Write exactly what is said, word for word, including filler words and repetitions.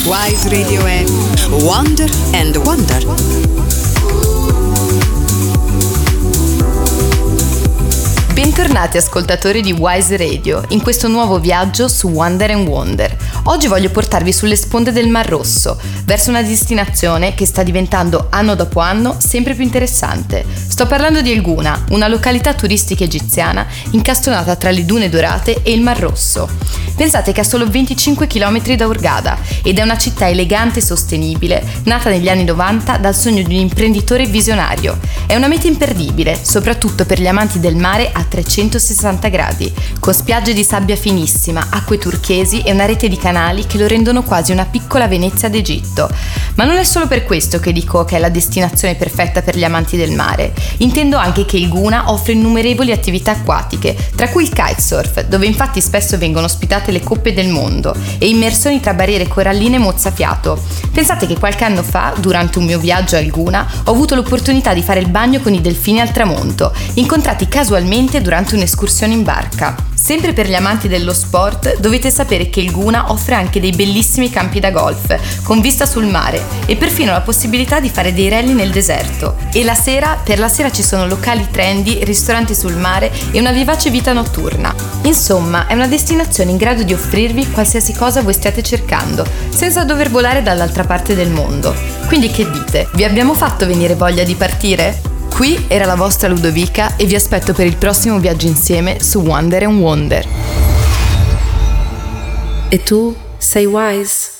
Wise Radio è Wonder and Wonder. Bentornati ascoltatori di Wise Radio in questo nuovo viaggio su Wonder and Wonder. Oggi voglio portarvi sulle sponde del Mar Rosso, verso una destinazione che sta diventando anno dopo anno sempre più interessante. Sto parlando di El Gouna, una località turistica egiziana incastonata tra le dune dorate e il Mar Rosso. Pensate che ha solo venticinque chilometri da Hurghada ed è una città elegante e sostenibile, nata negli anni novanta dal sogno di un imprenditore visionario. È una meta imperdibile, soprattutto per gli amanti del mare a trecentosessanta gradi, con spiagge di sabbia finissima, acque turchesi e una rete di canali che lo rendono quasi una piccola Venezia d'Egitto. Ma non è solo per questo che dico che è la destinazione perfetta per gli amanti del mare. Intendo anche che il Gouna offre innumerevoli attività acquatiche, tra cui il kitesurf, dove infatti spesso vengono ospitate le coppe del mondo, e immersioni tra barriere coralline mozzafiato. Pensate che qualche anno fa, durante un mio viaggio al Gouna, ho avuto l'opportunità di fare il bagno con i delfini al tramonto, incontrati casualmente durante un'escursione in barca. Sempre per gli amanti dello sport, dovete sapere che il Gouna offre anche dei bellissimi campi da golf, con vista sul mare, e perfino la possibilità di fare dei rally nel deserto. E la sera, per la sera ci sono locali trendy, ristoranti sul mare e una vivace vita notturna. Insomma, è una destinazione in grado di offrirvi qualsiasi cosa voi stiate cercando, senza dover volare dall'altra parte del mondo. Quindi che dite? Vi abbiamo fatto venire voglia di partire? Qui era la vostra Ludovica e vi aspetto per il prossimo viaggio insieme su Wonder and Wonder. E tu sei Wise?